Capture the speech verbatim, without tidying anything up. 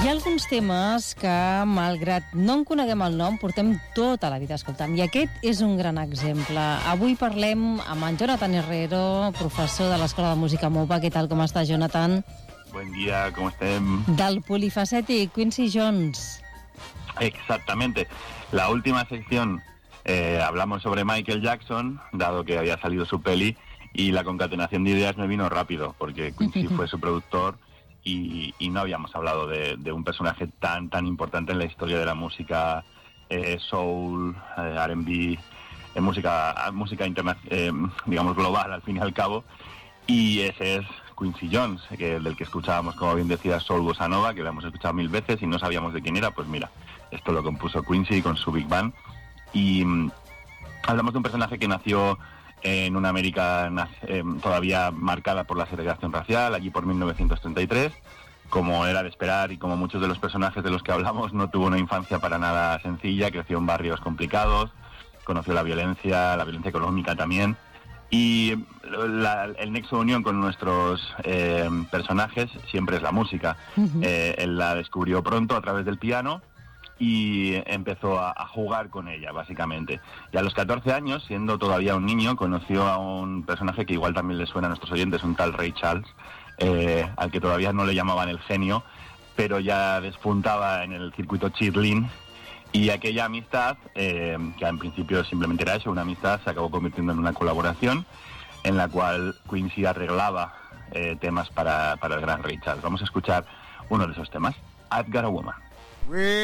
Hi ha alguns temes que, malgrat no en coneguem el nom, portem tota la vida escoltant, i aquest és un gran exemple. Avui parlem amb en Jonathan Herrero, professor de l'Escola de Música MOPA. Què tal, com està, Jonathan? Buen día, ¿cómo estén? Del polifacètic Quincy Jones. Exactamente. La última sección eh, hablamos sobre Michael Jackson, dado que había salido su peli, y la concatenación de ideas me vino rápido, porque Quincy fue su productor y, y no habíamos hablado de, de un personaje tan tan importante en la historia de la música eh, soul, eh, R and B, eh, música, música interna eh, digamos global al fin y al cabo, y ese es Quincy Jones, que del que escuchábamos, como bien decía, Soul Bossa Nova, que lo hemos escuchado mil veces y no sabíamos de quién era. Pues mira, esto lo compuso Quincy con su Big Band. Y mmm, hablamos de un personaje que nació en una América eh, todavía marcada por la segregación racial, allí por mil novecientos treinta y tres. Como era de esperar y como muchos de los personajes de los que hablamos, no tuvo una infancia para nada sencilla, creció en barrios complicados, conoció la violencia, la violencia económica también. Y la, el nexo de unión con nuestros eh, personajes siempre es la música. Uh-huh. Eh, él la descubrió pronto a través del piano y empezó a, a jugar con ella, básicamente. Y a los catorce años, siendo todavía un niño, conoció a un personaje que igual también le suena a nuestros oyentes, un tal Ray Charles, eh, al que todavía no le llamaban el genio, pero ya despuntaba en el circuito cheerleading. Y aquella amistad, eh, que en principio simplemente era eso, una amistad, se acabó convirtiendo en una colaboración en la cual Quincy arreglaba eh, temas para, para el gran Ray Charles. Vamos a escuchar uno de esos temas, I've Got a Woman.